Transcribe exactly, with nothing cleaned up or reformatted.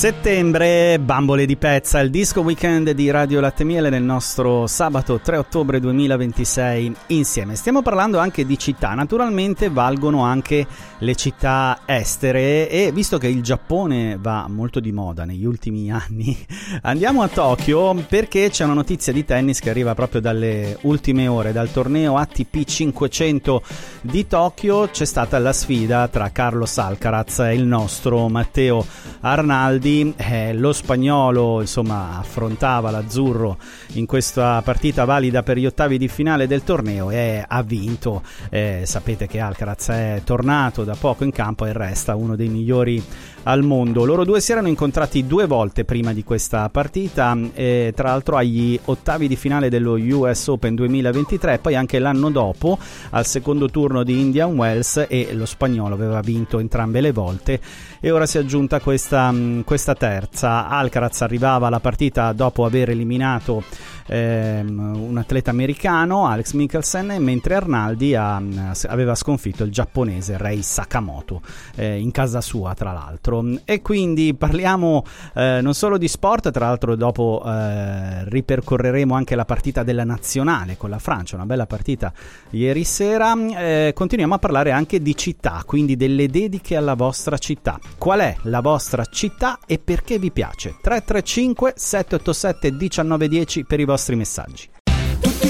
Settembre, bambole di pezza, il disco weekend di Radio Latte Miele nel nostro sabato tre ottobre duemilaventisei insieme. Stiamo parlando anche di città, naturalmente valgono anche le città estere e visto che il Giappone va molto di moda negli ultimi anni, andiamo a Tokyo perché c'è una notizia di tennis che arriva proprio dalle ultime ore, dal torneo A T P cinquecento di Tokyo. C'è stata la sfida tra Carlos Alcaraz e il nostro Matteo Arnaldi. Eh, lo spagnolo insomma affrontava l'azzurro in questa partita valida per gli ottavi di finale del torneo e ha vinto. Eh, sapete che Alcaraz è tornato da poco in campo e resta uno dei migliori al mondo. Loro due si erano incontrati due volte prima di questa partita, e tra l'altro agli ottavi di finale dello U S Open duemilaventitré, poi anche l'anno dopo al secondo turno di Indian Wells, e lo spagnolo aveva vinto entrambe le volte e ora si è aggiunta questa, questa terza. Alcaraz arrivava alla partita dopo aver eliminato ehm, un atleta americano, Alex Michelsen, mentre Arnaldi ha, aveva sconfitto il giapponese Rei Sakamoto eh, in casa sua, tra l'altro. E quindi parliamo eh, non solo di sport, tra l'altro dopo eh, ripercorreremo anche la partita della nazionale con la Francia, una bella partita ieri sera. Eh, continuiamo a parlare anche di città, quindi delle dediche alla vostra città. Qual è la vostra città e perché vi piace? tre tre cinque sette otto sette uno nove uno zero per i vostri messaggi.